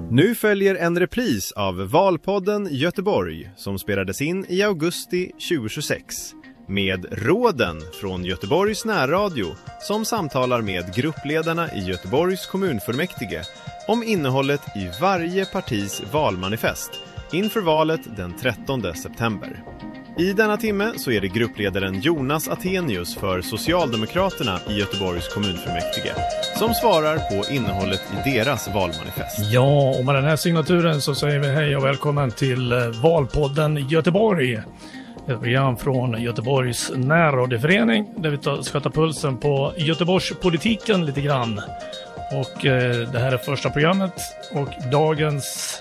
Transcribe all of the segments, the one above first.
Nu följer en repris av Valpodden Göteborg som spelades in i augusti 2026 med råden från Göteborgs närradio som samtalar med gruppledarna i Göteborgs kommunfullmäktige om innehållet i varje partis valmanifest inför valet den 13 september. I denna timme så är det gruppledaren Jonas Attenius för Socialdemokraterna i Göteborgs kommunfullmäktige som svarar på innehållet i deras valmanifest. Ja, och med den här signaturen så säger vi hej och välkommen till Valpodden Göteborg. Ett program från Göteborgs närradioförening där vi ska ta pulsen på Göteborgspolitiken lite grann. Och det här är första programmet och dagens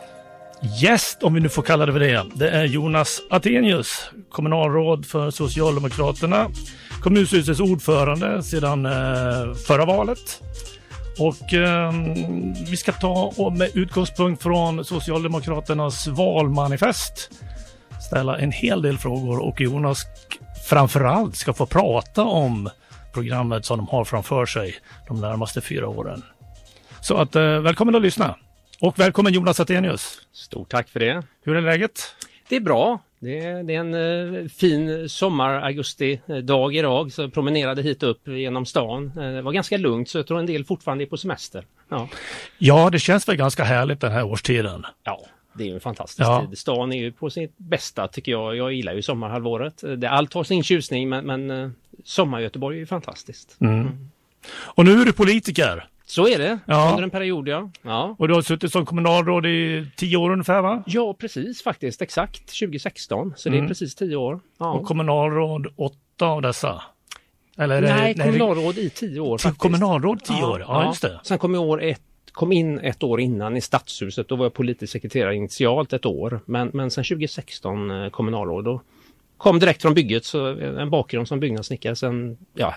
gäst, om vi nu får kalla det för det är Jonas Attenius, kommunalråd för Socialdemokraterna, kommunstyrelsens ordförande sedan förra valet. Och vi ska ta med utgångspunkt från Socialdemokraternas valmanifest ställa en hel del frågor och Jonas framförallt ska få prata om programmet som de har framför sig de närmaste 4 åren. Så att välkommen att lyssna. Och välkommen Jonas Attenius. Stort tack för det. Hur är läget? Det är bra. Det är en fin sommar-augusti-dag idag. Så jag promenerade hit upp genom stan. Det var ganska lugnt så jag tror en del fortfarande är på semester. Ja, det känns väl ganska härligt den här årstiden. Ja, det är ju en fantastisk tid. Stan är ju på sitt bästa tycker jag. Jag gillar ju sommarhalvåret. Allt har sin tjusning men sommar-Göteborg är ju fantastiskt. Och nu är du politiker. Så är det, under en period, ja. Och du har suttit som kommunalråd i 10 år ungefär, va? Ja, precis faktiskt. Exakt, 2016. Så det är precis 10 år. Ja. Och kommunalråd 8 av dessa? Eller Nej, kommunalråd i 10 år faktiskt. Kommunalråd 10 år, ja just det. Sen kom in ett år innan i stadshuset. Då var jag politisk sekreterare initialt ett år. Men sen 2016 kommunalråd. Då kom direkt från bygget, så en bakgrund som byggnadssnickare sen,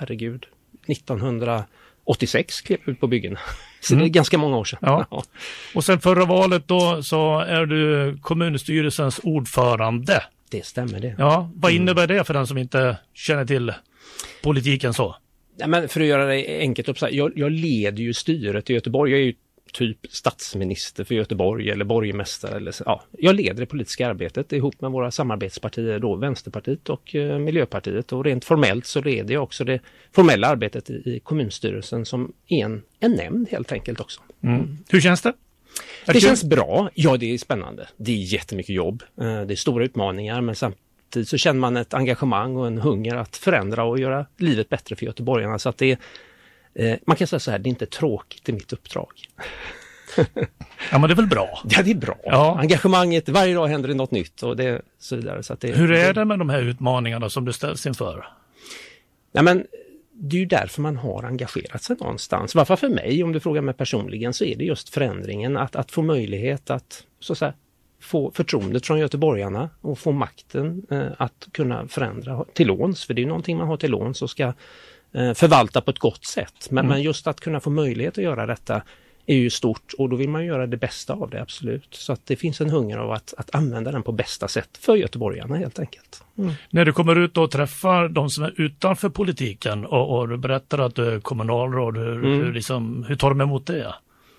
1986 klev ut på byggen. Så det är ganska många år sedan. Ja. Och sen förra valet då så är du kommunstyrelsens ordförande. Det stämmer det. Ja, vad innebär det för den som inte känner till politiken så? Ja, men för att göra det enkelt upp så här, jag leder ju styret i Göteborg. Jag är ju typ statsminister för Göteborg eller borgmästare. Eller så. Ja, jag leder det politiska arbetet ihop med våra samarbetspartier då, Vänsterpartiet och Miljöpartiet. Och rent formellt så leder jag också det formella arbetet i kommunstyrelsen som en nämnd helt enkelt också. Hur känns det? Det känns bra. Ja, det är spännande. Det är jättemycket jobb. Det är stora utmaningar men samtidigt så känner man ett engagemang och en hunger att förändra och göra livet bättre för göteborgarna. Så att det är man kan säga så här, det är inte tråkigt i mitt uppdrag. Ja, men det är väl bra? Ja, det är bra. Ja. Engagemanget, varje dag händer det något nytt och det så vidare. Så att hur är det med de här utmaningarna som du ställs inför? Ja, men det är ju därför man har engagerat sig någonstans. Varför för mig, om du frågar mig personligen, så är det just förändringen. Att få möjlighet att så att säga, få förtroendet från göteborgarna och få makten att kunna förändra till låns. För det är ju någonting man har till låns och ska förvalta på ett gott sätt. Men just att kunna få möjlighet att göra detta är ju stort och då vill man göra det bästa av det, absolut. Så att det finns en hunger av att använda den på bästa sätt för göteborgarna helt enkelt. När du kommer ut och träffar de som är utanför politiken och du berättar att du är kommunalråd, hur tar de emot det?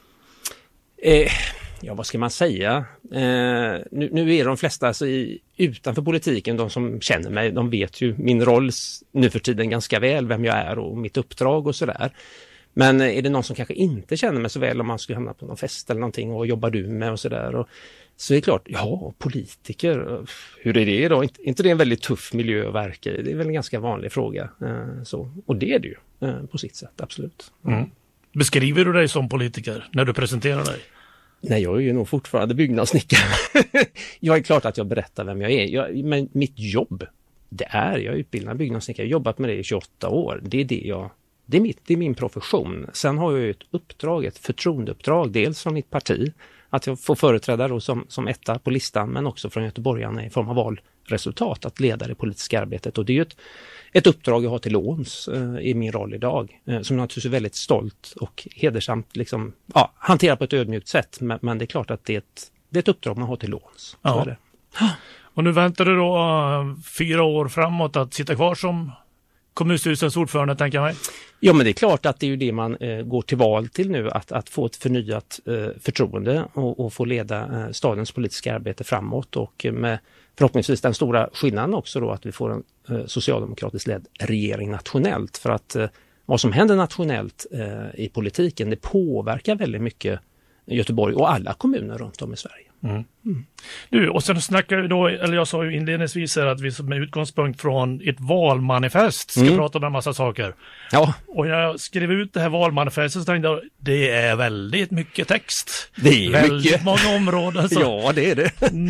Ja, vad ska man säga? Nu är de flesta alltså utanför politiken, de som känner mig, de vet ju min roll nu för tiden ganska väl, vem jag är och mitt uppdrag och sådär. Men är det någon som kanske inte känner mig så väl om man skulle hamna på någon fest eller någonting och jobbar du med och sådär. Så är det klart, ja, politiker, hur är det då? Inte det är en väldigt tuff miljö att verka i? Det är väl en ganska vanlig fråga. Och det är det ju på sitt sätt, absolut. Beskriver du dig som politiker när du presenterar dig? Nej, jag är ju nog fortfarande byggnadssnickare. Jag är klart att jag berättar vem jag är. Men mitt jobb, jag är utbildad byggnadssnickare. Jag har jobbat med det i 28 år. Det är min profession. Sen har jag ju ett uppdrag, ett förtroendeuppdrag, dels från mitt parti, att jag får företräda då som etta på listan, men också från göteborgarna i form av valresultat, att leda det politiska arbetet. Och det är ju ett uppdrag jag har till låns i min roll idag, som jag naturligtvis är väldigt stolt och hedersamt liksom, hanterar på ett ödmjukt sätt. Men det är klart att det är ett uppdrag man har till låns. Så är det. Och nu väntar du då 4 år framåt att sitta kvar som kommunstyrelsens ordförande, tänker jag mig. Ja, men det är klart att det är ju det man går till val till nu, att få ett förnyat förtroende och få leda stadens politiska arbete framåt, och med förhoppningsvis den stora skillnaden också då att vi får en socialdemokratiskt ledd regering nationellt, för att vad som händer nationellt i politiken, det påverkar väldigt mycket Göteborg och alla kommuner runt om i Sverige. Du, och sen snackar vi då, eller jag sa ju inledningsvis att vi med utgångspunkt från ett valmanifest ska prata om en massa saker. Ja. Och jag skrev ut det här valmanifestet och tänkte att det är väldigt mycket text. Det är väldigt mycket. Många områden. Så Ja, det är det.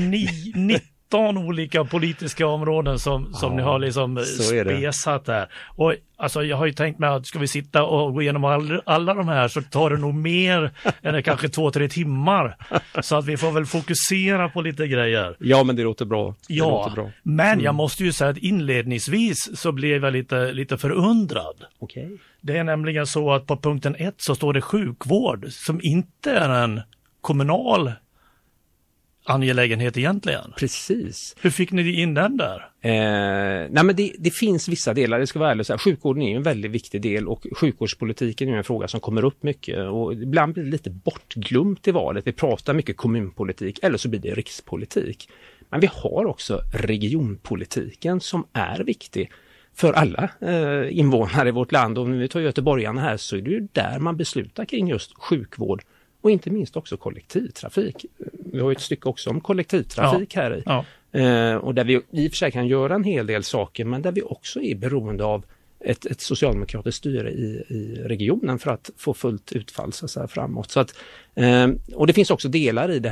19 olika politiska områden som ni har liksom spesat där. Och alltså jag har ju tänkt mig att ska vi sitta och gå igenom alla de här så tar det nog mer än kanske 2-3 timmar. Så att vi får väl fokusera på lite grejer. Ja, men det låter bra. Ja, låter bra. Men jag måste ju säga att inledningsvis så blev jag lite förundrad. Okej. Det är nämligen så att på punkten 1 så står det sjukvård som inte är en kommunal angelägenhet egentligen. Precis. Hur fick ni in den där? Nej, men det finns vissa delar, det ska vara ärligt. Sjukvården är ju en väldigt viktig del, och sjukvårdspolitiken är en fråga som kommer upp mycket, och ibland blir det lite bortglömt i valet. Vi pratar mycket kommunpolitik, eller så blir det rikspolitik. Men vi har också regionpolitiken som är viktig för alla invånare i vårt land. Och när vi tar göteborgarna här så är det ju där man beslutar kring just sjukvård. Och inte minst också kollektivtrafik. Vi har ju ett stycke också om kollektivtrafik här i. Ja. Och där vi i och för sig kan göra en hel del saker, men där vi också är beroende av ett socialdemokratiskt styre i regionen för att få fullt utfall så här framåt. Så att, och det finns också delar i det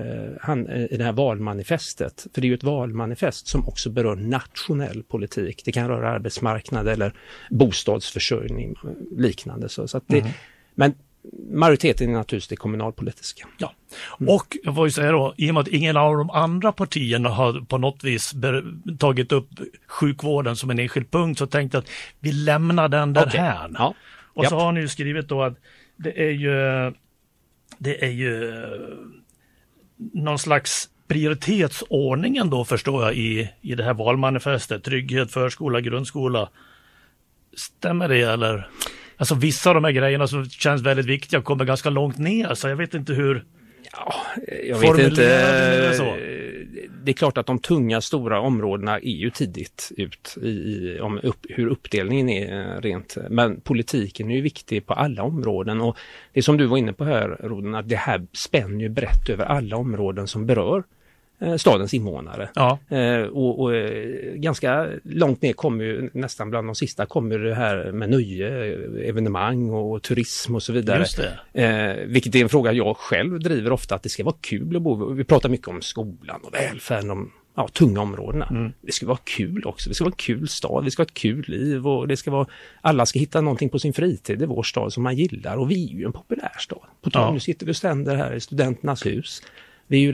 här valmanifestet. För det är ju ett valmanifest som också berör nationell politik. Det kan röra arbetsmarknad eller bostadsförsörjning liknande. Så att det, men majoriteten är naturligtvis det kommunalpolitiska. Ja, och jag får ju säga då, i och med att ingen av de andra partierna har på något vis tagit upp sjukvården som en enskild punkt, så tänkte jag att vi lämnar den där här. Ja. Och så har ni ju skrivit då att det är ju någon slags prioritetsordningen då, förstår jag, i det här valmanifestet. Trygghet, förskola, grundskola. Stämmer det eller? Alltså vissa av de här grejerna som känns väldigt viktiga kommer ganska långt ner, så jag vet inte hur. Ja, jag vet inte. Så. Det är klart att de tunga stora områdena är ju tidigt ut hur uppdelningen är rent. Men politiken är ju viktig på alla områden, och det som du var inne på här, Roden, att det här spänner ju brett över alla områden som berör stadens invånare. Ja. Och ganska långt ner kommer ju, nästan bland de sista, kommer det här med nöje, evenemang och turism och så vidare. Just det. Vilket är en fråga jag själv driver ofta, att det ska vara kul att bo. Vi pratar mycket om skolan och välfärden, de tunga områdena. Det ska vara kul också. Det ska vara en kul stad, vi ska ha ett kul liv, och det ska vara, alla ska hitta någonting på sin fritid i vår stad som man gillar, och vi är ju en populär stad. Nu sitter vi och ständer här i Studenternas hus. Vi är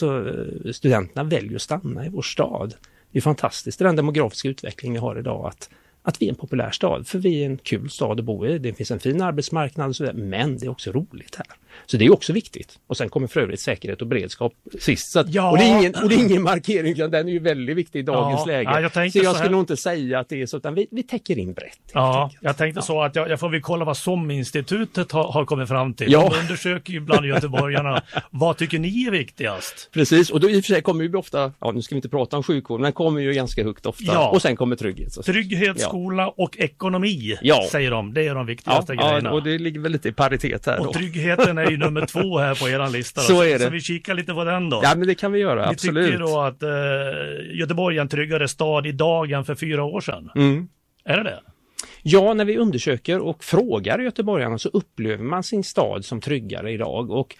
ju studenterna väljer att stanna i vår stad. Det är fantastiskt, den demografiska utveckling vi har idag, att vi är en populär stad, för vi är en kul stad att bo i. Det finns en fin arbetsmarknad och så vidare, men det är också roligt här. Så det är också viktigt. Och sen kommer för övrigt säkerhet och beredskap sist. Så att, och det är ingen markering, utan den är ju väldigt viktig i dagens läge. Så jag skulle nog inte säga att det är så, utan vi täcker in brett. Ja, jag tänkte så att jag får väl kolla vad SOM-institutet har kommit fram till. De undersöker ju bland göteborgarna. Vad tycker ni är viktigast? Precis, och då i och för sig kommer ju ofta, nu ska vi inte prata om sjukvård, men kommer ju ganska högt ofta. Ja. Och sen kommer trygghet. Trygghet, skola och ekonomi, säger de. Det är de viktigaste grejerna. Ja, och det ligger väl lite i paritet här. Och tryggheten är ju nummer 2 här på eran lista. Så är det. Så vi kikar lite på den då. Ja, men det kan vi göra, ni absolut. Ni tycker då att Göteborg är en tryggare stad idag än för 4 år sedan? Är det? Ja, när vi undersöker och frågar göteborgarna så upplever man sin stad som tryggare idag. Och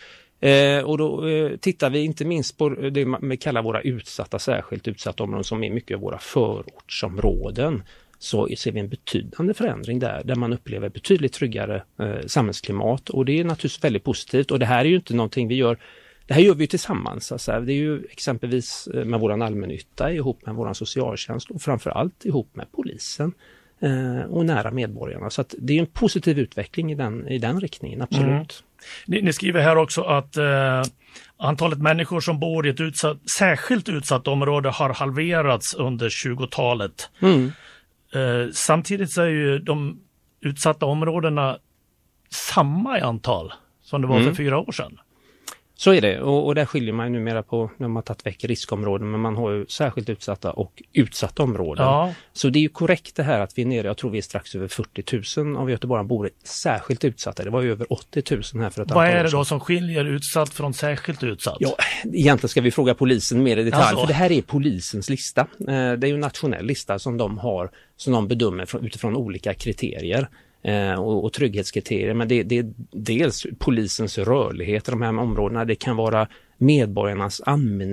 då tittar vi inte minst på det man kallar våra särskilt utsatta områden, som är mycket av våra förortsområden. Så ser vi en betydande förändring där man upplever betydligt tryggare samhällsklimat, och det är naturligtvis väldigt positivt. Och det här är ju inte någonting vi gör, det här gör vi tillsammans. Alltså. Det är ju exempelvis med våran allmännytta ihop med våran socialtjänst, och framförallt ihop med polisen och nära medborgarna. Så att det är en positiv utveckling i den riktningen, absolut. Ni skriver här också att antalet människor som bor i ett särskilt utsatt område har halverats under 20-talet. Samtidigt så är ju de utsatta områdena samma i antal som det var för 4 år sedan. Så är det, och där skiljer man ju numera på när man tagit väck riskområden, men man har ju särskilt utsatta och utsatta områden. Ja. Så det är ju korrekt det här att vi är nere, jag tror vi är strax över 40 000 av Göteborg bor särskilt utsatta. Det var ju över 80 000 här för ett antal år sedan. Vad är det då som skiljer utsatt från särskilt utsatt? Ja, egentligen ska vi fråga polisen mer i detalj, för det här är polisens lista. Det är ju en nationell lista som de har, som de bedömer utifrån olika kriterier. Och trygghetskriterier, men det är dels polisens rörlighet i de här områdena, det kan vara medborgarnas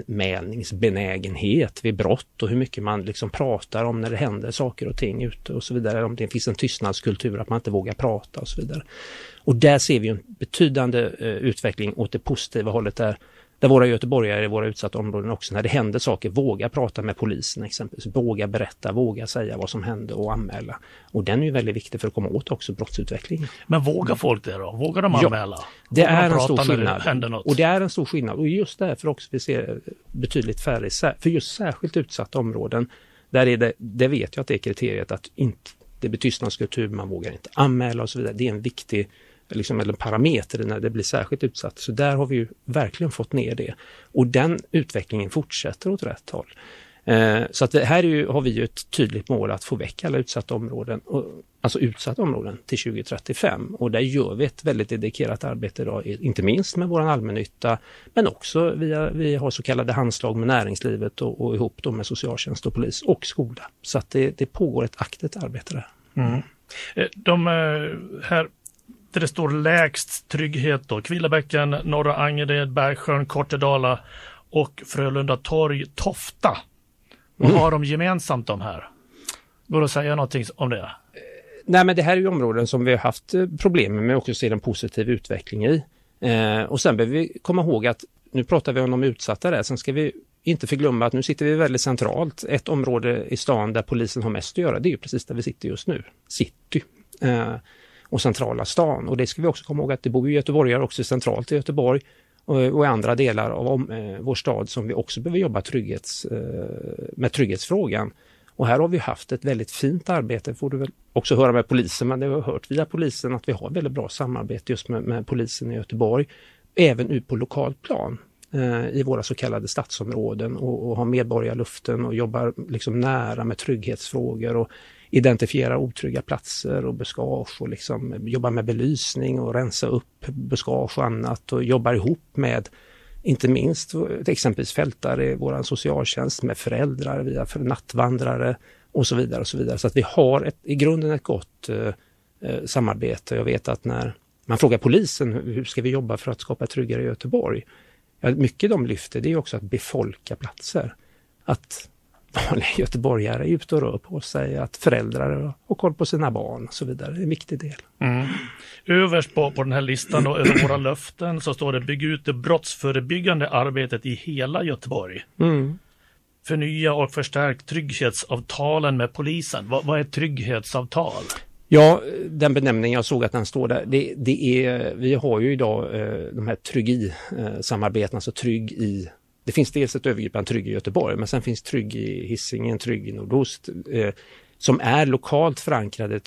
anmälningsbenägenhet vid brott och hur mycket man liksom pratar om när det händer saker och ting ute och så vidare, om det finns en tystnadskultur att man inte vågar prata och så vidare. Och där ser vi en betydande utveckling åt det positiva hållet där våra göteborgare i våra utsatta områden också, när det händer saker, våga prata med polisen exempelvis, våga berätta, våga säga vad som hände och anmäla. Och den är ju väldigt viktig för att komma åt också brottsutvecklingen. Men vågar folk det då? Vågar de anmäla? Ja, det är en stor skillnad. Och det är en stor skillnad. Och just därför också vi ser betydligt färre, för just särskilt utsatta områden, där är det vet jag att det är kriteriet att inte, det blir tystnadskultur, man vågar inte anmäla och så vidare. Det är en viktig eller parameter när det blir särskilt utsatt. Så där har vi ju verkligen fått ner det. Och den utvecklingen fortsätter åt rätt håll. Så att här har vi ju ett tydligt mål att få väck alla utsatta områden, alltså utsatta områden till 2035. Och där gör vi ett väldigt dedikerat arbete idag, inte minst med vår allmännytta, men också vi har så kallade handslag med näringslivet och ihop då med socialtjänst och polis och skola. Så att det pågår ett aktivt arbete där. Mm. De här där det står lägst trygghet då, Kvillebäcken, Norra Angered, Bergsjön, Kortedala och Frölunda Torg, Tofta. Vad har de gemensamt de här? Går det att säga någonting om det? Nej, men det här är ju områden som vi har haft problem med och också ser en positiv utveckling i. Och sen behöver vi komma ihåg att nu pratar vi om de utsatta där, sen ska vi inte förglömma att nu sitter vi väldigt centralt. Ett område i stan där polisen har mest att göra, det är ju precis där vi sitter just nu, city. Och centrala stan. Och det ska vi också komma ihåg att det bor ju göteborgare också centralt i Göteborg och i andra delar av vår stad som vi också behöver jobba med trygghetsfrågan. Och här har vi haft ett väldigt fint arbete, får du väl också höra med polisen, men det har hört via polisen att vi har väldigt bra samarbete just med polisen i Göteborg, även ut på lokalt plan i våra så kallade stadsområden och har medborgarluften och jobbar liksom nära med trygghetsfrågor och identifiera otrygga platser och buskage och liksom jobba med belysning och rensa upp buskage och annat och jobbar ihop med inte minst exempelvis fältare i vår socialtjänst med föräldrar via nattvandrare och så vidare och så vidare. Så att vi har i grunden ett gott samarbete. Jag vet att när man frågar polisen hur ska vi jobba för att skapa tryggare i Göteborg? Ja, mycket de lyfter det är också att befolka platser. Att vanliga göteborgare är ute och rör på sig, att föräldrar har koll på sina barn och så vidare. Det är en viktig del. Mm. Överst på den här listan och över våra löften så står det bygg ut det brottsförebyggande arbetet i hela Göteborg. Mm. Förnya och förstärk trygghetsavtalen med polisen. Vad är trygghetsavtal? Ja, den benämning jag såg att den står där, det är, vi har ju idag de här trygg-i-samarbeten, alltså trygg i. Det finns dels ett övergripande trygg i Göteborg, men sen finns trygg i Hisingen, trygg i Nordost, som är lokalt förankrade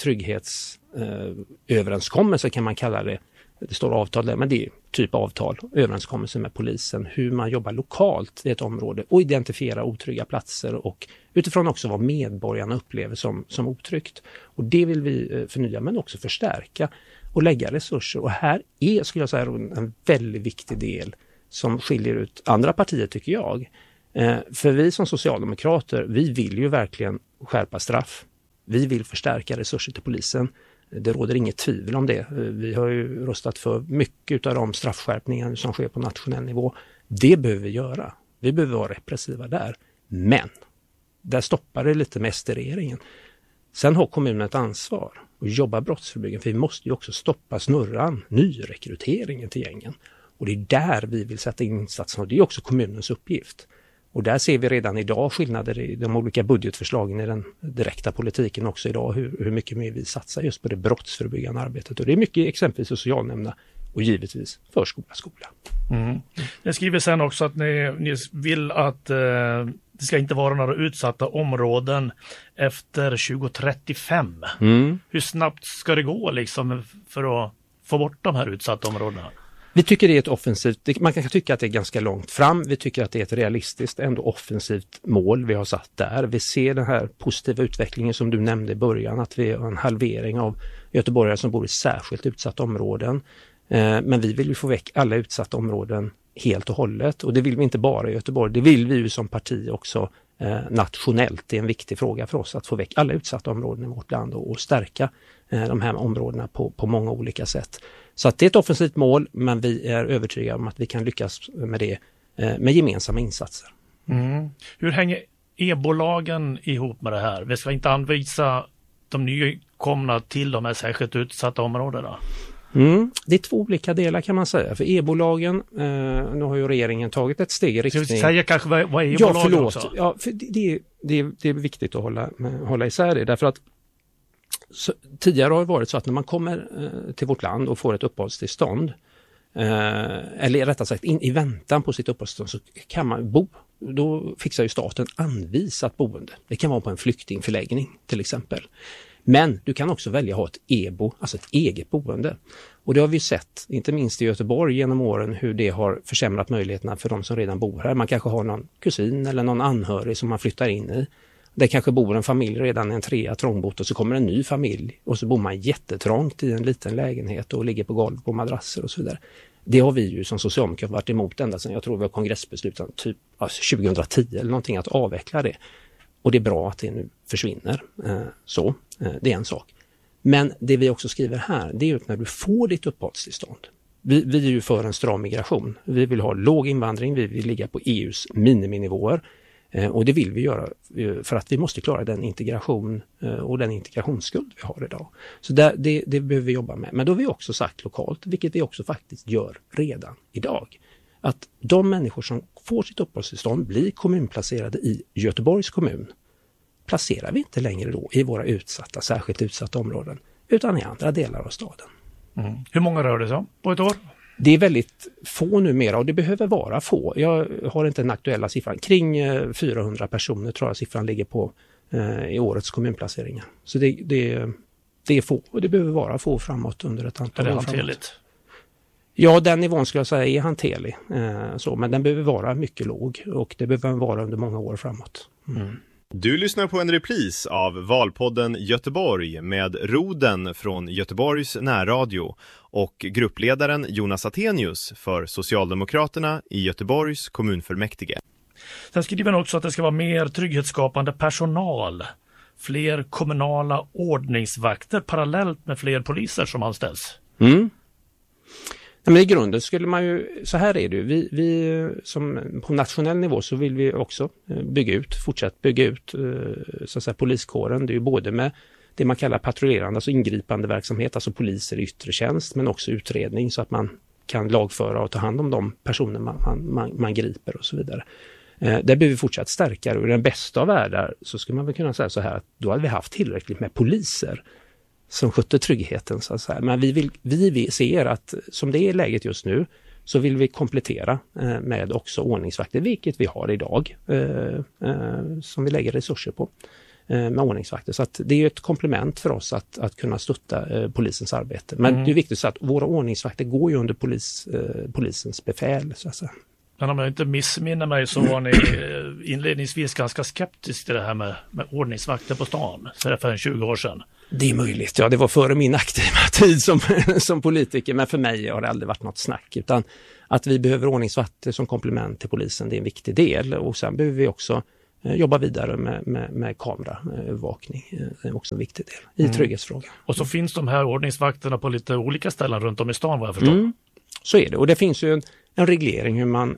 trygghetsöverenskommelser kan man kalla det. Det står avtal där, men det är typ avtal, överenskommelser med polisen, hur man jobbar lokalt i ett område och identifiera otrygga platser och utifrån också vad medborgarna upplever som otryggt. Och det vill vi förnya men också förstärka och lägga resurser. Och här är, skulle jag säga, en väldigt viktig del som skiljer ut andra partier tycker jag. För vi som socialdemokrater, vi vill ju verkligen skärpa straff. Vi vill förstärka resurser till polisen. Det råder inget tvivel om det. Vi har ju röstat för mycket av de straffskärpningar som sker på nationell nivå. Det behöver vi göra. Vi behöver vara repressiva där. Men där stoppar det lite med SD-regeringen. Sen har kommunen ett ansvar att jobba brottsförebyggande. För vi måste ju också stoppa snurran, nyrekryteringen till gängen. Och det är där vi vill sätta in insatserna och det är också kommunens uppgift. Och där ser vi redan idag skillnader i de olika budgetförslagen i den direkta politiken också idag hur mycket mer vi satsar just på det brottsförebyggande arbetet. Och det är mycket exempelvis socialnämnderna och givetvis förskola, skola. Mm. Jag skriver sen också att ni vill att det ska inte vara några utsatta områden efter 2035. Hur snabbt ska det gå liksom för att få bort de här utsatta områdena? Vi tycker det är ett offensivt, man kan tycka att det är ganska långt fram. Vi tycker att det är ett realistiskt, ändå offensivt mål vi har satt där. Vi ser den här positiva utvecklingen som du nämnde i början, att vi har en halvering av göteborgare som bor i särskilt utsatta områden. Men vi vill ju få väck alla utsatta områden helt och hållet. Och det vill vi inte bara i Göteborg, det vill vi ju som parti också nationellt. Det är en viktig fråga för oss att få väck alla utsatta områden i vårt land och stärka de här områdena på många olika sätt. Så att det är ett offensivt mål, men vi är övertygade om att vi kan lyckas med det med gemensamma insatser. Hur hänger e-bolagen ihop med det här? Vi ska inte anvisa de nykomna till de här särskilt utsatta områdena. Det är två olika delar kan man säga. För e-bolagen, nu har ju regeringen tagit ett steg i riktning. Ska vi säga kanske vad är e-bolagen också? Ja, för det är viktigt att hålla isär det. Därför att tidigare har det varit så att när man kommer till vårt land och får ett uppehållstillstånd, eller rättare sagt i väntan på sitt uppehållstillstånd, så kan man bo. Då fixar ju staten anvisat boende. Det kan vara på en flyktingförläggning till exempel. Men du kan också välja att ha ett EBO, alltså ett eget boende. Och det har vi sett, inte minst i Göteborg genom åren, hur det har försämrat möjligheterna för de som redan bor här. Man kanske har någon kusin eller någon anhörig som man flyttar in i. Det kanske bor en familj redan i en 3 trångbott och så kommer en ny familj och så bor man jättetrångt i en liten lägenhet och ligger på golv på madrasser och så vidare. Det har vi ju som socialdemokrater varit emot ända sedan, jag tror vi har kongressbeslutat typ 2010 eller någonting, att avveckla det. Och det är bra att det nu försvinner. Det är en sak. Men det vi också skriver här, det är ju när du får ditt uppehållstillstånd. Vi är ju för en stram migration. Vi vill ha låg invandring, vi vill ligga på EUs miniminivåer. Och det vill vi göra för att vi måste klara den integration och den integrationsskuld vi har idag. Så det behöver vi jobba med. Men då har vi också sagt lokalt, vilket vi också faktiskt gör redan idag, att de människor som får sitt uppehållstillstånd blir kommunplacerade i Göteborgs kommun, placerar vi inte längre då i våra särskilt utsatta områden, utan i andra delar av staden. Hur många rör det sig om på ett år? Det är väldigt få numera och det behöver vara få. Jag har inte den aktuella siffran. Kring 400 personer tror jag siffran ligger på i årets kommunplaceringar. Så det är få och det behöver vara få framåt under ett antal år. Är det hanterligt? Ja, den nivån skulle jag säga är hanterlig. Men den behöver vara mycket låg och det behöver vara under många år framåt. Du lyssnar på en repris av Valpodden Göteborg med Roden från Göteborgs närradio och gruppledaren Jonas Attenius för Socialdemokraterna i Göteborgs kommunfullmäktige. Sen skriver man också att det ska vara mer trygghetsskapande personal, fler kommunala ordningsvakter parallellt med fler poliser som anställs. Men i grunden skulle man ju, så här är det ju, vi som på nationell nivå så vill vi också fortsätta bygga ut så att säga, poliskåren. Det är ju både med det man kallar patrullerande, alltså ingripande verksamhet, alltså poliser i yttre tjänst, men också utredning så att man kan lagföra och ta hand om de personer man griper och så vidare. Där behöver vi fortsatt stärka och i den bästa av världar så skulle man väl kunna säga så här att då hade vi haft tillräckligt med poliser som skötte tryggheten så att säga. Men vi ser att som det är läget just nu så vill vi komplettera med också ordningsvakter, vilket vi har idag som vi lägger resurser på med ordningsvakter. Så att det är ett komplement för oss att kunna stötta polisens arbete. Men det är viktigt så att våra ordningsvakter går ju under polisens befäl så att säga. Men om jag inte missminner mig så var ni inledningsvis ganska skeptisk till det här med ordningsvakter på stan för 20 år sedan. Det är möjligt, ja det var före min aktiva tid som politiker, men för mig har det aldrig varit något snack, utan att vi behöver ordningsvakter som komplement till polisen, det är en viktig del, och sen behöver vi också jobba vidare med kameraövervakning, det är också en viktig del i trygghetsfrågan. Och så finns de här ordningsvakterna på lite olika ställen runt om i stan vad jag förstår. Så är det, och det finns ju en reglering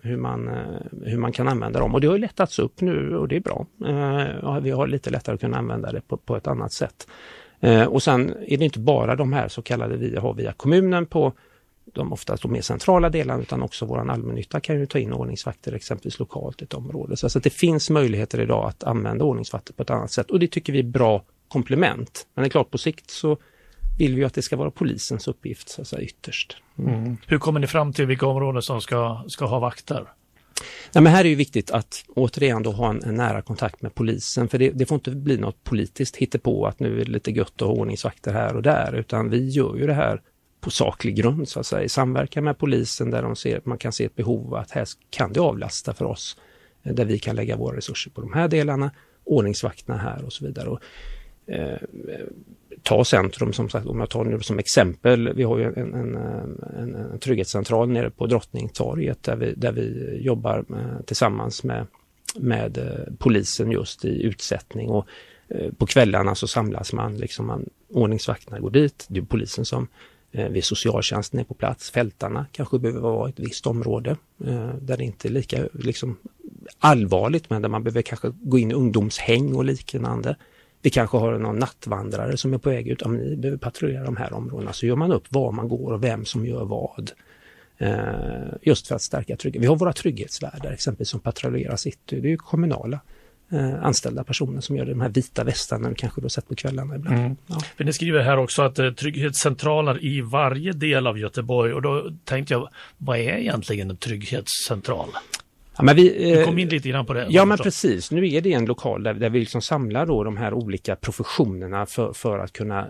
hur man kan använda dem, och det har ju lättats upp nu och det är bra. Vi har lite lättare att kunna använda det på ett annat sätt. Och sen är det inte bara de här så kallade vi har via kommunen på de oftast de mer centrala delarna, utan också våran allmännytta kan ju ta in ordningsvakter exempelvis lokalt i ett område. Så att det finns möjligheter idag att använda ordningsvakter på ett annat sätt, och det tycker vi är bra komplement. Men det är klart, på sikt så vill vi att det ska vara polisens uppgift så att säga, ytterst. Hur kommer ni fram till vilka områden som ska ha vakter? Ja, men här är ju viktigt att återigen då ha en nära kontakt med polisen, för det får inte bli något politiskt hittepå att nu är det lite gött att ha ordningsvakter här och där, utan vi gör ju det här på saklig grund så att säga, i samverkan med polisen där man kan se ett behov att här kan det avlasta för oss, där vi kan lägga våra resurser på de här delarna, ordningsvakterna här och så vidare. Och, ta centrum som sagt, om jag tar nu som exempel, vi har ju en trygghetscentral nere på Drottningtorget där vi jobbar tillsammans med polisen just i utsättning, och på kvällarna så samlas ordningsvakterna går dit, det är polisen som vid socialtjänsten är på plats, fältarna kanske behöver vara ett visst område där det inte är lika allvarligt, men där man behöver kanske gå in i ungdomshäng och liknande. Vi kanske har någon nattvandrare som är på väg ut, om ni behöver patrullera de här områdena, så gör man upp var man går och vem som gör vad. Just för att stärka trygghet. Vi har våra trygghetsvärdar exempelvis som patrullerar city. Det är ju kommunala anställda personer som gör de här vita västarna, du kanske då sett på kvällarna ibland. Mm. Ja. För ni skriver här också att trygghetscentraler i varje del av Göteborg, och då tänkte jag, vad är egentligen en trygghetscentral? Ja, men du kom in lite grann på det. Ja, men precis. Nu är det en lokal där vi samlar då de här olika professionerna för att kunna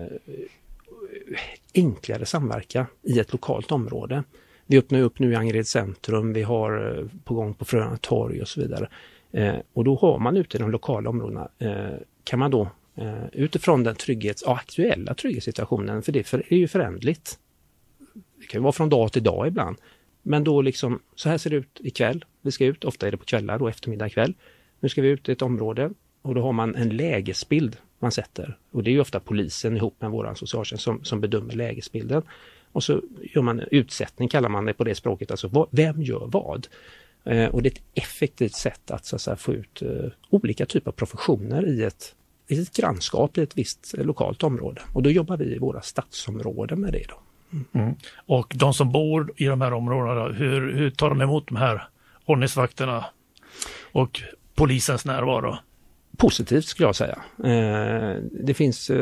enklare samverka i ett lokalt område. Vi öppnar upp nu i Angered centrum, vi har på gång på Fröna torg och så vidare. Och då har man ute i de lokala områdena, kan man då utifrån den aktuella trygghetssituationen, för det är ju förändligt. Det kan ju vara från dag till dag ibland. Men då så här ser det ut ikväll. Vi ska ut, ofta är det på kvällar då, eftermiddag kväll. Nu ska vi ut i ett område och då har man en lägesbild man sätter. Och det är ju ofta polisen ihop med våran socialtjänst som bedömer lägesbilden. Och så gör man utsättning, kallar man det på det språket. Alltså vem gör vad? Och det är ett effektivt sätt att, så att säga, få ut olika typer av professioner i ett grannskap i ett visst lokalt område. Och då jobbar vi i våra stadsområden med det då. Mm. Och de som bor i de här områdena, hur tar de emot de här ordningsvakterna och polisens närvaro? Positivt skulle jag säga. Det finns,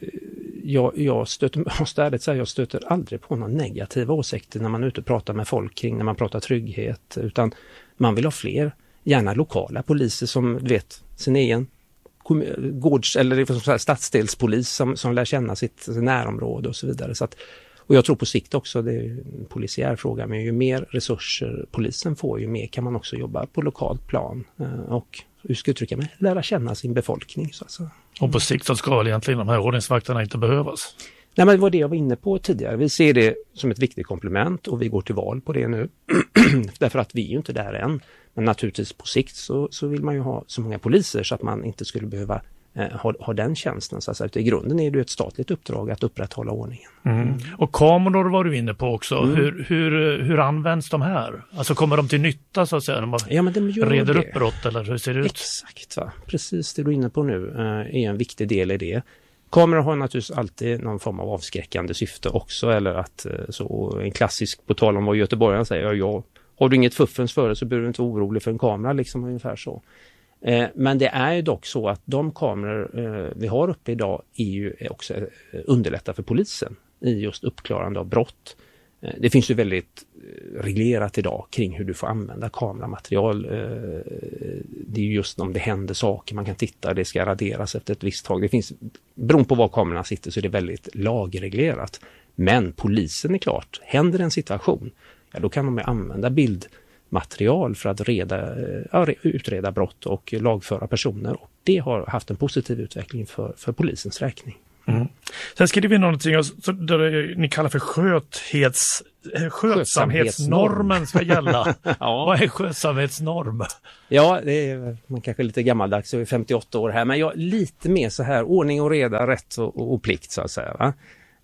jag stöter aldrig på några negativa åsikter när man är ute och pratar med folk kring, när man pratar trygghet, utan man vill ha fler, gärna lokala poliser som vet sin egen gårds- eller stadsdelspolis som lär känna sitt närområde och så vidare. Så att, och jag tror på sikt också, det är en polisiär fråga, men ju mer resurser polisen får, ju mer kan man också jobba på lokalt plan och, hur ska jag uttrycka mig, lära känna sin befolkning. Så att säga. Och på sikt så ska väl egentligen de här ordningsvakterna inte behövas? Nej, men det var det jag var inne på tidigare. Vi ser det som ett viktigt komplement och vi går till val på det nu. Därför att vi är ju inte där än. Men naturligtvis på sikt så vill man ju ha så många poliser så att man inte skulle behöva ha den tjänsten. Så att i grunden är det ett statligt uppdrag att upprätthålla ordningen. Mm. Och kameror var du inne på också. Hur används de här? Alltså kommer de till nytta så att säga när man reder upp brott, eller hur ser det ut? Exakt, va? Precis det du är inne på nu är en viktig del i det. Kameror har naturligtvis alltid någon form av avskräckande syfte också, eller att så en klassisk, på tal om vad göteborgaren säger, har du inget fuffens för det så behöver du inte vara orolig för en kamera, ungefär så. Men det är ju dock så att de kameror vi har uppe idag är ju också underlättar för polisen i just uppklarande av brott. Det finns ju väldigt reglerat idag kring hur du får använda kameramaterial. Det är ju just om det händer saker, man kan titta, det ska raderas efter ett visst tag. Det finns, beroende på var kamerorna sitter så är det väldigt lagreglerat. Men polisen är klart, händer en situation, ja, då kan de använda bildmaterial för att utreda brott och lagföra personer. Och det har haft en positiv utveckling för polisens räkning. Mm. Sen skriver vi någonting där ni kallar för skötsamhetsnormen ska gälla. Ja. Vad är skötsamhetsnorm? Ja, det är man kanske lite gammaldags, jag är 58 år här, men jag lite mer så här ordning och reda, rätt och plikt så att säga, va?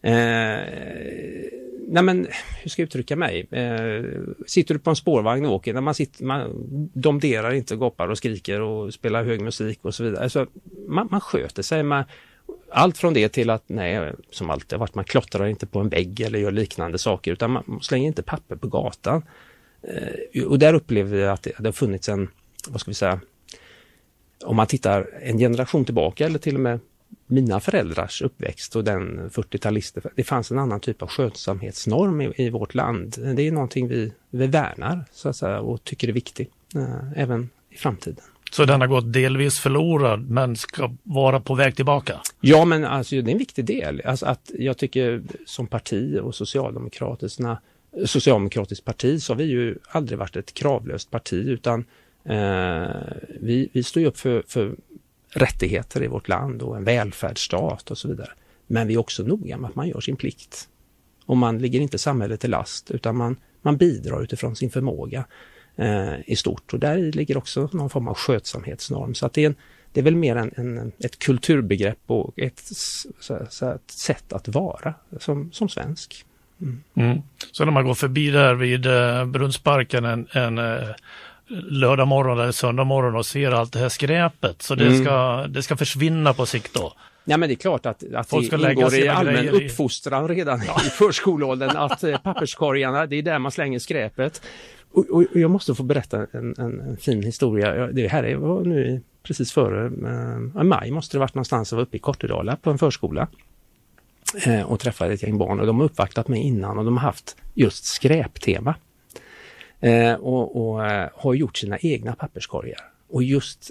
Nej, men hur ska jag uttrycka mig? Sitter du på en spårvagn och åker, när man domderar inte, gapar och skriker och spelar hög musik och så vidare. Alltså, man sköter sig, allt från det till att, nej, som alltid har varit, man klottrar inte på en vägg eller gör liknande saker, utan man slänger inte papper på gatan. Och där upplever jag att det har funnits en, vad ska vi säga, om man tittar en generation tillbaka eller till och med mina föräldrars uppväxt och den 40-talister, det fanns en annan typ av skötsamhetsnorm i vårt land. Det är någonting vi värnar så att säga, och tycker är viktigt även i framtiden. Så den har gått delvis förlorad men ska vara på väg tillbaka? Ja, men alltså, det är en viktig del. Alltså, att jag tycker som parti och socialdemokratiskt parti så har vi ju aldrig varit ett kravlöst parti, utan vi står ju upp för rättigheter i vårt land och en välfärdsstat och så vidare. Men vi är också noga med att man gör sin plikt. Och man ligger inte samhället till last, utan man bidrar utifrån sin förmåga i stort. Och där ligger också någon form av skötsamhetsnorm. Så att det är väl mer ett kulturbegrepp och ett sätt att vara som svensk. Så när man går förbi där vid Brunnsparken en lördag morgon eller söndag morgon och ser allt det här skräpet, så det ska försvinna på sikt då? Ja, men det är klart att folk det ingår i allmän uppfostran redan i förskoleåldern att papperskorgarna, det är där man slänger skräpet. Och jag måste få berätta en fin historia. Det här var nu precis före maj, måste det varit någonstans. Jag var uppe i Kortedala på en förskola och träffade ett gäng barn, och de har uppvaktat mig innan och de har haft just skräptema och har gjort sina egna papperskorgar. Och just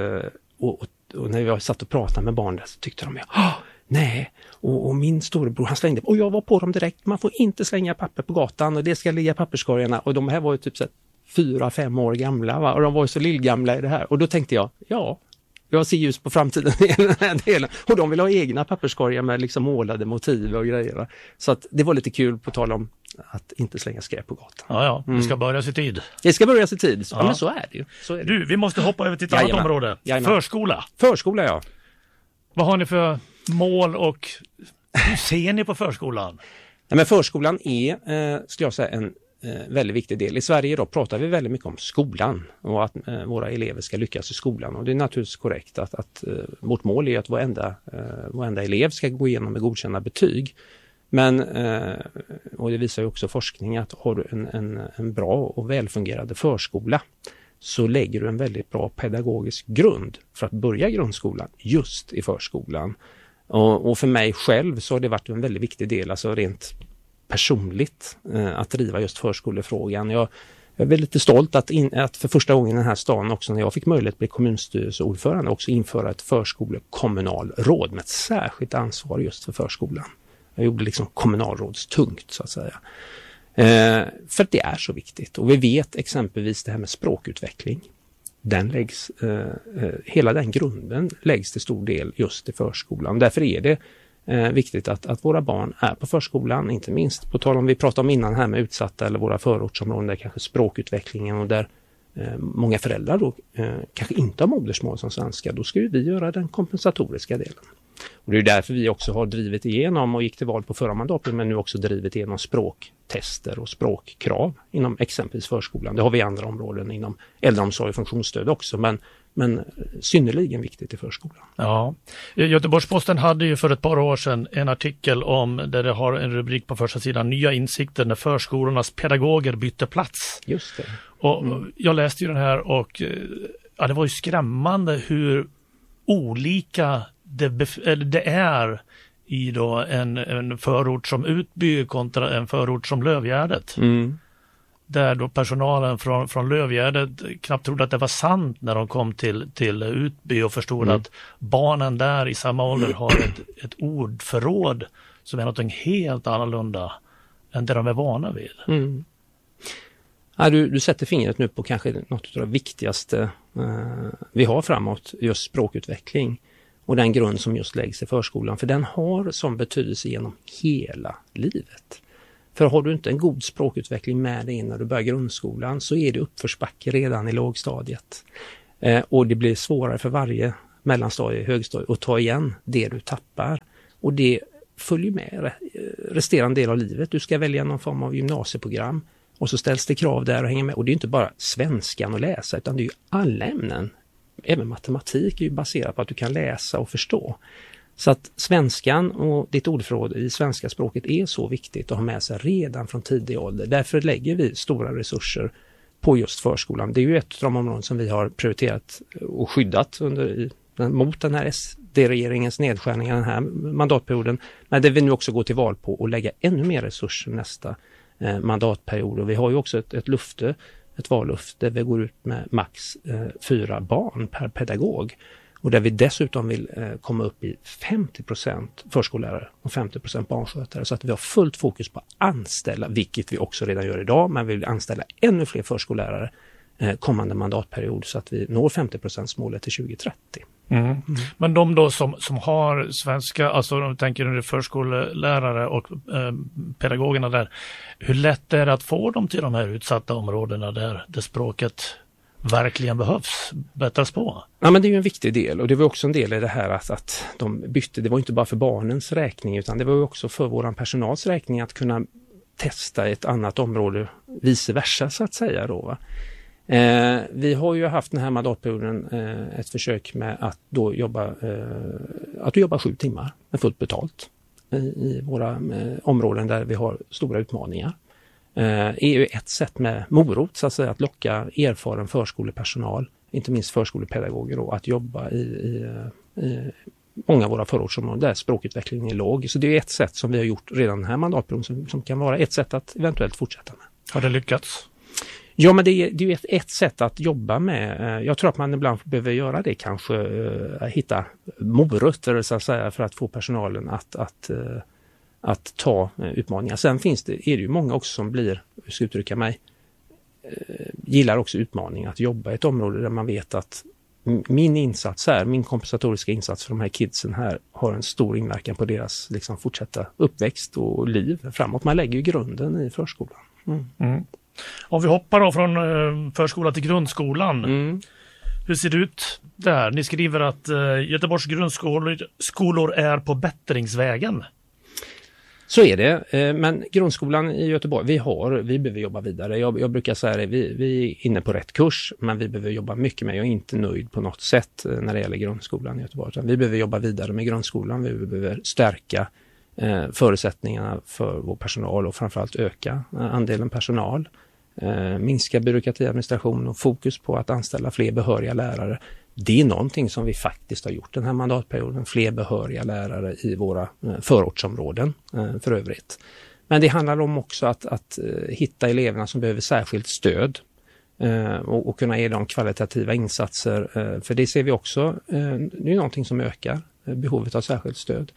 och när jag satt och pratade med barnen så tyckte de nej, och min storebror han slängde, och jag var på dem direkt, man får inte slänga papper på gatan och det ska ligga papperskorgarna, och de här var ju typ 4-5 år gamla, va? Och de var ju så lillgamla i det här, och då tänkte jag, jag ser ljus på framtiden i den här delen, och de vill ha egna papperskorgar med liksom målade motiv och grejer, så att det var lite kul på tal om att inte slänga skräp på gatan. Det ska börja i tid. Det ska börja i tid, ja, men så är det ju. Du, vi måste hoppa över till ett annat område. Förskola. Förskola, ja. Vad har ni för mål och hur ser ni på förskolan? Ja, men förskolan är, skulle jag säga, en väldigt viktig del. I Sverige då pratar vi väldigt mycket om skolan och att våra elever ska lyckas i skolan. Och det är naturligtvis korrekt att vårt mål är att varenda elev ska gå igenom med godkända betyg. Men, och det visar ju också forskning, att har du en bra och välfungerande förskola så lägger du en väldigt bra pedagogisk grund för att börja grundskolan just i förskolan. Och för mig själv så har det varit en väldigt viktig del, alltså rent personligt, att driva just förskolefrågan. Jag är väldigt stolt att för första gången i den här stan också, när jag fick möjlighet att bli kommunstyrelseordförande, också införa ett förskolekommunalråd med ett särskilt ansvar just för förskolan. Jag gjorde liksom kommunalrådstungt så att säga. För det är så viktigt. Och vi vet exempelvis det här med språkutveckling. Hela den grunden läggs till stor del just i förskolan. Därför är det viktigt att våra barn är på förskolan, inte minst på tal om vi pratade om innan här med utsatta eller våra förortsområden där kanske språkutvecklingen och där många föräldrar då kanske inte har modersmål som svenska, då ska ju vi göra den kompensatoriska delen. Och det är därför vi också har drivit igenom och gick till val på förra mandatperioden, men nu också drivit igenom språktester och språkkrav inom exempelvis förskolan. Det har vi i andra områden inom äldreomsorg och funktionsstöd också, men synnerligen viktigt i förskolan. Ja, Göteborgs-Posten hade ju för ett par år sedan en artikel om där det har en rubrik på första sidan: nya insikter när förskolornas pedagoger bytte plats. Just det. Och jag läste ju den här och det var ju skrämmande hur olika det är i då en förort som Utby kontra en förort som Lövgärdet. Där då personalen från Lövgärdet knappt trodde att det var sant när de kom till Utby och förstod att barnen där i samma ålder har ett ordförråd som är något helt annorlunda än det de är vana vid. Ja, du sätter fingret nu på kanske något av det viktigaste vi har framåt, just språkutveckling. Och den grund som just läggs i förskolan, för den har som betydelse genom hela livet. För har du inte en god språkutveckling med dig när du börjar grundskolan så är det uppförsbacke redan i lågstadiet. Och det blir svårare för varje mellanstadie, högstadie att ta igen det du tappar. Och det följer med resterande del av livet. Du ska välja någon form av gymnasieprogram och så ställs det krav där och hänger med. Och det är inte bara svenskan att läsa, utan det är ju alla ämnen. Även matematik är ju baserat på att du kan läsa och förstå. Så att svenskan och ditt ordförråd i svenska språket är så viktigt att ha med sig redan från tidig ålder. Därför lägger vi stora resurser på just förskolan. Det är ju ett av de områden som vi har prioriterat och skyddat mot den här Det är regeringens nedskärningar den här mandatperioden, men det vi nu också går till val på och lägga ännu mer resurser nästa mandatperiod. Och vi har ju också ett vallöfte där vi går ut med max 4 barn per pedagog. Och där vi dessutom vill komma upp i 50% förskollärare och 50% barnskötare, så att vi har fullt fokus på att anställa, vilket vi också redan gör idag, men vi vill anställa ännu fler förskollärare kommande mandatperiod så att vi når 50%-målet till 2030. Men de då som har svenska, alltså de tänker under förskollärare och pedagogerna där, hur lätt är det att få dem till de här utsatta områdena där det språket verkligen behövs bättras på? Ja, men det är ju en viktig del, och det var också en del i det här att de bytte, det var inte bara för barnens räkning utan det var ju också för våran personals räkning att kunna testa ett annat område, vice versa så att säga då, va? Vi har ju haft den här mandatperioden ett försök med att då jobba 7 timmar med fullt betalt i våra områden där vi har stora utmaningar. Är ju ett sätt med morot så att säga, att locka erfaren förskolepersonal, inte minst förskolepedagoger då, att jobba i många av våra förortsområden där språkutvecklingen är låg. Så det är ett sätt som vi har gjort redan den här mandatperioden som kan vara ett sätt att eventuellt fortsätta med. Har det lyckats? Ja, men det är ju ett sätt att jobba med. Jag tror att man ibland behöver göra det, kanske hitta morötter så att säga, för att få personalen att ta utmaningar. Sen är det ju många också som hur ska jag uttrycka mig, gillar också utmaningar, att jobba i ett område där man vet att min kompensatoriska insats för de här kidsen här har en stor inverkan på deras liksom fortsatta uppväxt och liv framåt. Man lägger ju grunden i förskolan. Om vi hoppar då från förskola till grundskolan. Hur ser det ut där? Ni skriver att Göteborgs grundskolor är på bättringsvägen. Så är det, men grundskolan i Göteborg, vi behöver jobba vidare. Jag brukar säga det, vi är inne på rätt kurs, men vi behöver jobba mycket med. Jag är inte nöjd på något sätt när det gäller grundskolan i Göteborg. Vi behöver jobba vidare med grundskolan, vi behöver stärka förutsättningarna för vår personal och framförallt öka andelen personal. Minska byråkratiadministration och fokus på att anställa fler behöriga lärare. Det är någonting som vi faktiskt har gjort den här mandatperioden. Fler behöriga lärare i våra förortsområden för övrigt. Men det handlar om också att hitta eleverna som behöver särskilt stöd och kunna ge dem kvalitativa insatser. För det ser vi också, det är någonting som ökar behovet av särskilt stöd.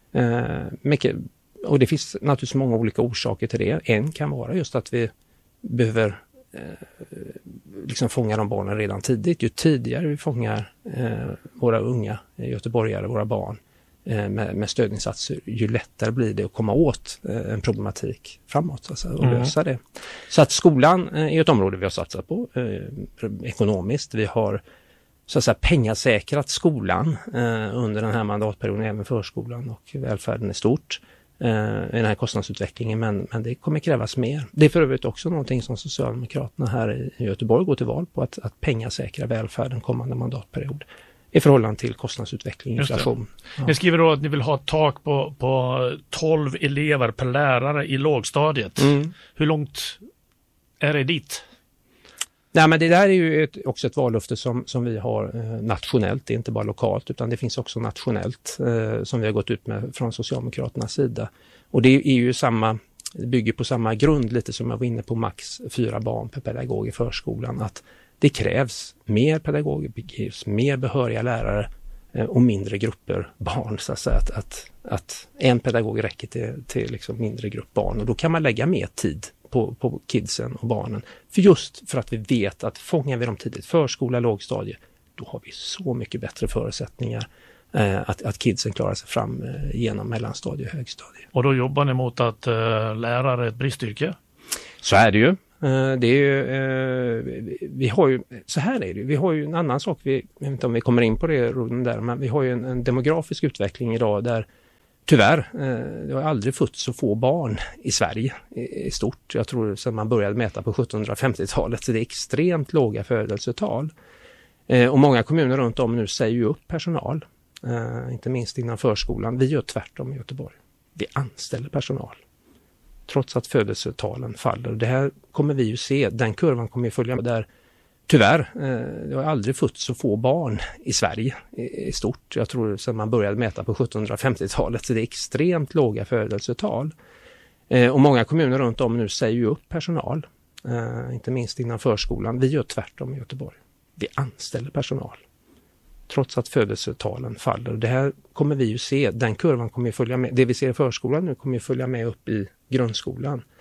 Och det finns naturligtvis många olika orsaker till det. En kan vara just att vi behöver liksom fånga de barnen redan tidigt. Ju tidigare vi fångar våra unga göteborgare, våra barn med stödinsatser, ju lättare blir det att komma åt en problematik framåt alltså, och lösa det. Så att skolan är ett område vi har satsat på ekonomiskt. Vi har så att säga pengasäkrat skolan under den här mandatperioden, även förskolan och välfärden är stort i den här kostnadsutvecklingen, men det kommer krävas mer. Det är för övrigt också någonting som Socialdemokraterna här i Göteborg går till val på, att pengasäkra välfärden kommande mandatperiod i förhållande till kostnadsutveckling och inflation. Ja. Ni skriver då att ni vill ha ett tak på 12 elever per lärare i lågstadiet. Hur långt är det dit? Nej, men det där är ju också ett vallöfte som vi har nationellt, det är inte bara lokalt utan det finns också nationellt som vi har gått ut med från Socialdemokraternas sida. Och det är ju det bygger på samma grund lite som jag var inne på, max 4 barn per pedagog i förskolan, att det krävs mer pedagoger, det krävs mer behöriga lärare och mindre grupper barn, så att säga, att en pedagog räcker till liksom mindre grupp barn, och då kan man lägga mer tid på kidsen och barnen. För att vi vet att fångar vi dem tidigt, förskola, lågstadie, då har vi så mycket bättre förutsättningar att kidsen klarar sig fram genom mellanstadie och högstadie. Och då jobbar ni mot att lärare är ett bristyrke? Så är det ju. Vi har ju, så här är det. Vi har ju en annan sak, jag vet inte om vi kommer in på det där, men vi har ju en demografisk utveckling idag där tyvärr, det har aldrig fötts så få barn i Sverige i stort. Jag tror sedan man började mäta på 1750-talet, så det är extremt låga födelsetal. Och många kommuner runt om nu säger ju upp personal, inte minst inom förskolan. Vi gör tvärtom i Göteborg. Vi anställer personal, trots att födelsetalen faller. Det här kommer vi ju se, den kurvan kommer ju följa där Tyvärr, det har aldrig fötts så få barn i Sverige i stort. Jag tror sedan man började mäta på 1750-talet, så det är extremt låga födelsetal. Och många kommuner runt om nu säger ju upp personal, inte minst inom förskolan. Vi gör tvärtom i Göteborg. Vi anställer personal, trots att födelsetalen faller. Det här kommer vi ju se, den kurvan kommer ju följa med. Det vi ser i förskolan nu kommer ju följa med upp i grundskolan.